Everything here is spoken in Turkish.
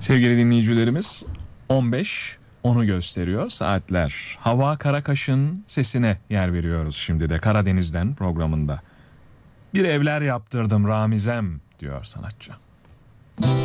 Sevgili dinleyicilerimiz, 15 onu gösteriyor saatler. Hava Karakaş'ın sesine yer veriyoruz şimdi de Karadeniz'den programında. Bir evler yaptırdım Ramizem diyor sanatçı.